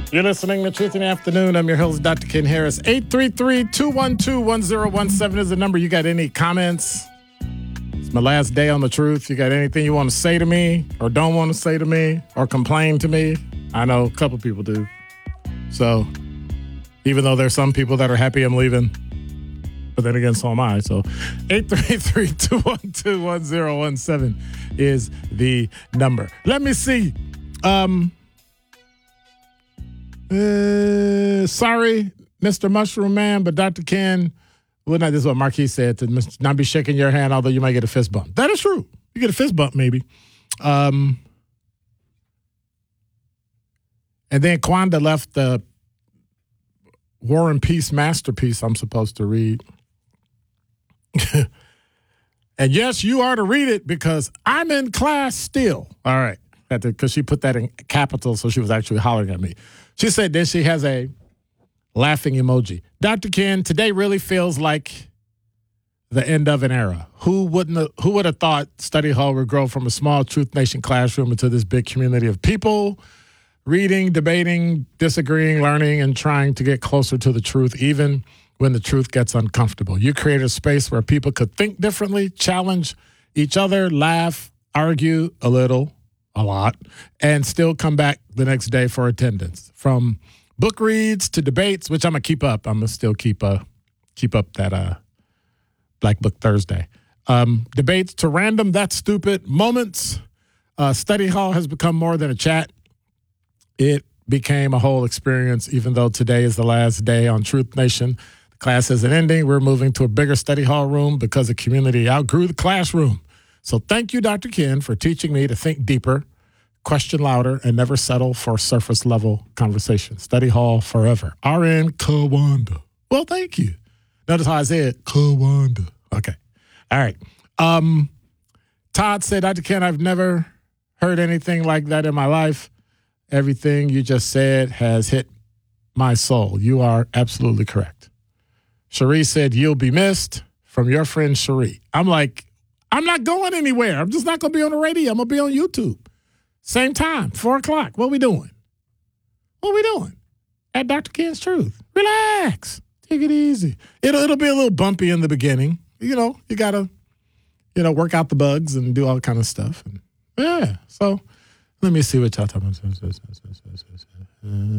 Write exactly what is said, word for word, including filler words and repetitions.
You're listening to Truth in the Afternoon. I'm your host, Doctor Ken Harris. eight three three, two one two, one zero one seven is the number. You got any comments? It's my last day on the truth. You got anything you want to say to me or don't want to say to me or complain to me? I know a couple people do. So even though there's some people that are happy I'm leaving, but then again, so am I. So eight three three, two one two, one zero one seven is the number. Let me see. Um, uh, sorry, Mister Mushroom Man, but Doctor Ken, well, not, this is what Marquis said, to not be shaking your hand, although you might get a fist bump. That is true. You get a fist bump, maybe. Um, and then Kwanda left the War and Peace masterpiece I'm supposed to read. And yes, you are to read it because I'm in class still. All right. Because she put that in capitals, so she was actually hollering at me. She said that she has a laughing emoji. Doctor Ken, today really feels like the end of an era. Who wouldn't? Have, who would have thought Study Hall would grow from a small Truth Nation classroom into this big community of people reading, debating, disagreeing, learning, and trying to get closer to the truth, even when the truth gets uncomfortable. You created a space where people could think differently, challenge each other, laugh, argue a little, a lot, and still come back the next day for attendance. From book reads to debates, which I'm going to keep up. I'm going to still keep uh, keep up that uh, Black Book Thursday. Um, debates to random, that's stupid moments. Uh, Study Hall has become more than a chat. It became a whole experience, even though today is the last day on Truth Nation. The class isn't ending. We're moving to a bigger Study Hall room because the community outgrew the classroom. So thank you, Doctor Ken, for teaching me to think deeper, question louder, and never settle for surface-level conversation. Study Hall forever. R N Kawanda. Well, thank you. Notice how I said Kawanda. Okay. All right. Um, Todd said, Doctor Ken, I've never heard anything like that in my life. Everything you just said has hit my soul. You are absolutely correct. Cherie said, you'll be missed, from your friend Cherie. I'm like, I'm not going anywhere. I'm just not going to be on the radio. I'm going to be on YouTube. Same time, four o'clock. What we doing? What we doing? At Doctor Ken's Truth. Relax. Take it easy. It'll, it'll be a little bumpy in the beginning. You know, you got to, you know, work out the bugs and do all kind of stuff. And, yeah, so let me see what y'all talking about.